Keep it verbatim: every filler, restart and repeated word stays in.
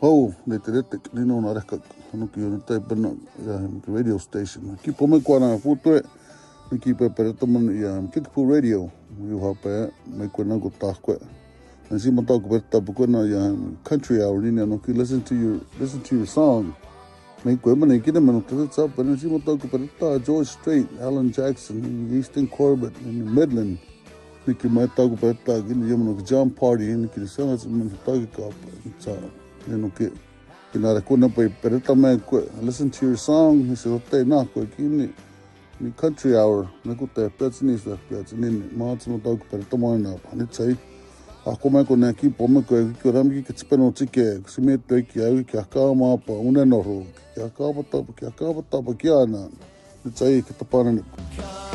Hau, ne te retek, nino na reka, hanuki o tai pana ia radio station. Ki po me kwana futu e, ki pe pereta man ia Kickapoo Radio, you hape me kwana go takwe. And si mo talk about tapu kwana ia country hour nina no ki listen to your listen to your song. Me kwana man ikina man to it's up and si mo talk about George Strait, Alan Jackson, Easton Corbett in Midland. Niki mai talk about kini yaman no jam party niki sana man talk ka sa you know, que que nada kuna pa pereta me listen to your song he said te na ko kini ni country hour na ko te pets ni sa pets ni mats no tau pereta mo na ni tsai a ko me ko na ki po me ko ko ram ki ke tsepeno tsike se me te ki au ki ka ma pa una no ro ki ka pa ta ki ka pa ta pa ki ana ni tsai ki ta pa na